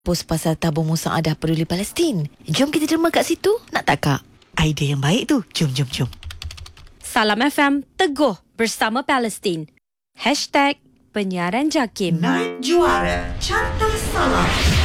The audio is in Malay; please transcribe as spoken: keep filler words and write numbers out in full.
Post pasal tabung musaadah peduli Palestin. Jom kita derma kat situ. Nak tak, Kak? Idea yang baik tu. Jom, jom, jom. Salam F M Teguh bersama Palestin. Hashtag Penyiaran Jakim. Naik Juara Carta Salam.